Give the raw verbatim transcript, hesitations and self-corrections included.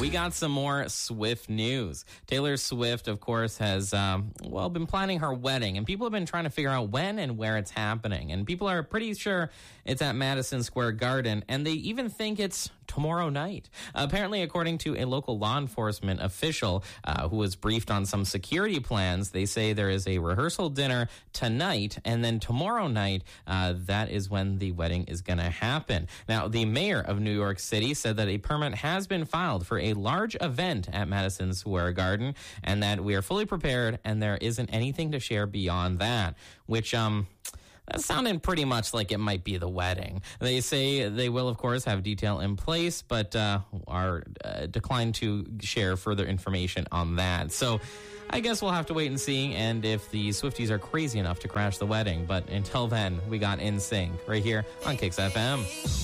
we got some more Swift news. Taylor Swift, of course, has, um, well, been planning her wedding, and people have been trying to figure out when and where it's happening. And people are pretty sure it's at Madison Square Garden, and they even think it's tomorrow night. Uh, apparently, according to a local law enforcement official uh, who was briefed on some security plans, they say there is a rehearsal dinner tonight, and then tomorrow night, uh, that is when the wedding is going to happen. Now, the mayor of New York City said that a permit has been filed for a large event at Madison Square Garden, and that we are fully prepared, and there isn't anything to share beyond that, which, um... that's sounding pretty much like it might be the wedding. They say they will, of course, have detail in place, but uh, are uh, declined to share further information on that. So I guess we'll have to wait and see, and if the Swifties are crazy enough to crash the wedding. But until then, we got N Sync right here on Kicks F M.